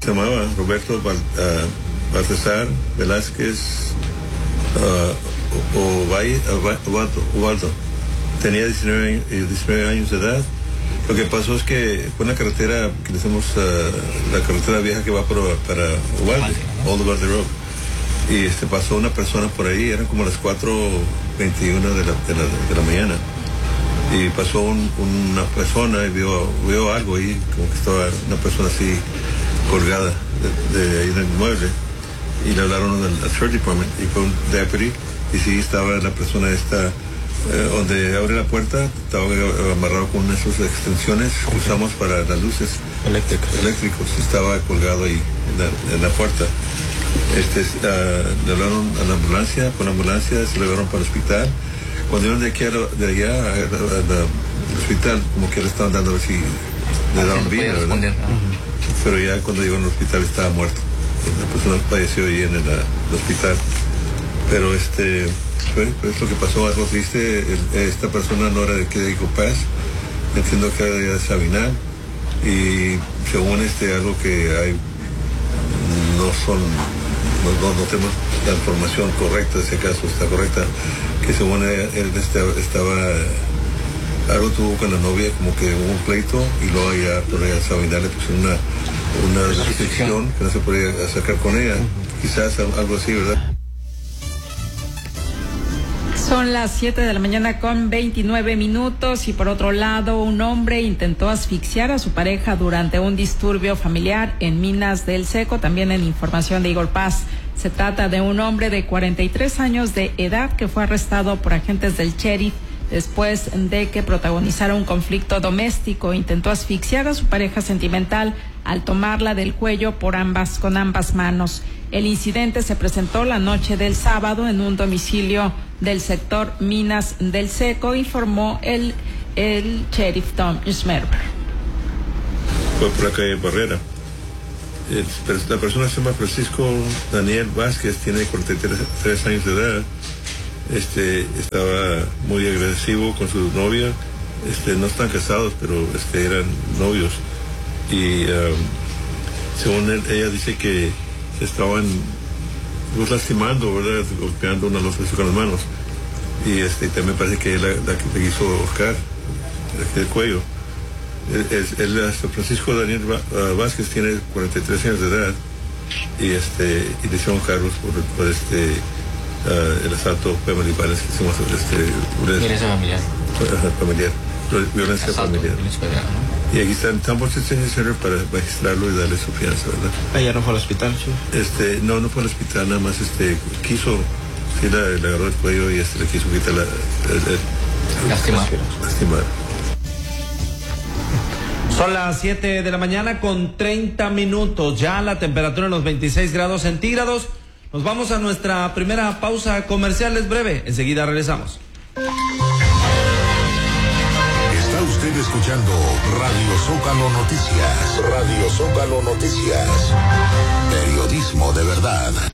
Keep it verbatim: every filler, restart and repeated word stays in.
Se llamaba Roberto Bal, uh, Baltasar Velázquez uh, Ubaldo, Ubaldo. Tenía diecinueve, diecinueve años de edad. Lo que pasó es que fue una carretera que decimos uh, la carretera vieja que va para, para Ubalde, Old Ubalde Road. Y este, pasó una persona por ahí, eran como las cuatro veintiuno de la, de, la, de la mañana. Y pasó un, una persona y vio, vio algo ahí, como que estaba una persona así colgada de, de ahí en el mueble. Y le hablaron al, al Sheriff Department y fue un deputy. Y sí, estaba la persona esta, eh, donde abre la puerta, estaba amarrado con unas extensiones que usamos para las luces eléctricos. eléctricos. Estaba colgado ahí en la, en la puerta. Este, uh, le hablaron a la ambulancia, con la ambulancia se lo llevaron para el hospital. Cuando iban de aquí a la, de allá a, a, a, al hospital, como que le estaban dando a ver si le daban vida, ¿verdad? Uh-huh. Pero ya cuando llegó al hospital estaba muerto. La persona falleció ahí en el, el hospital. Pero este, fue, pues lo que pasó, algo triste. El, esta persona no era de aquí de Eagle Pass, entiendo que era de Sabinal. Y según este, algo que hay, no son, no, no, no tenemos la información correcta, ese caso está correcta, que según él, él estaba, estaba, algo tuvo con la novia, como que hubo un pleito, y luego allá por allá Sabinal le pusieron una, una restricción que no se podía acercar con ella, uh-huh. Quizás algo así, ¿verdad? Son las siete de la mañana con veintinueve minutos y por otro lado, un hombre intentó asfixiar a su pareja durante un disturbio familiar en Minas del Seco, también en información de Eagle Pass. Se trata de un hombre de cuarenta y tres años de edad que fue arrestado por agentes del sheriff después de que protagonizara un conflicto doméstico. Intentó asfixiar a su pareja sentimental al tomarla del cuello por ambas, con ambas manos. El incidente se presentó la noche del sábado en un domicilio del sector Minas del Seco, informó el, el sheriff Tom Schmerber. Fue por la calle Barrera. El, la persona se llama Francisco Daniel Vázquez, tiene cuarenta y tres años de edad. Este, estaba muy agresivo con su novia. Este, no están casados, pero este, eran novios. Y um, según él, ella dice que se estaban pues, lastimando, ¿verdad? Golpeando una a la otra con las manos. Y este, también parece que es la, la que le hizo Oscar, el cuello. El, el, el Francisco Daniel Vázquez tiene cuarenta y tres años de edad y este y le hicieron cargos por, por este uh, el asalto familiar, que hicimos este violencia familiar, familiar violencia asalto, familiar. Violencia, ¿no? Y aquí está en Tambo Detention Center para registrarlo y darle su fianza, ¿verdad? ¿Ella no fue al hospital, sí? Este, no, no fue al hospital, nada más este quiso, sí le, le agarró el cuello y este le quiso quitar la el, el, lastimar. lastimar. Son las siete de la mañana con treinta minutos, ya la temperatura en los veintiséis grados centígrados. Nos vamos a nuestra primera pausa comercial, es breve, enseguida regresamos. Está usted escuchando Radio Zócalo Noticias. Radio Zócalo Noticias. Periodismo de verdad.